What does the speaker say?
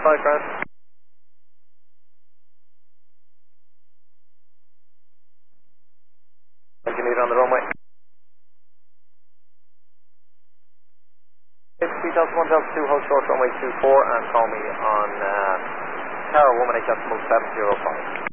5 grand. What do you need on the runway? 3001 Delta 2, hold short runway 24 and call me on Tower 118 at 705.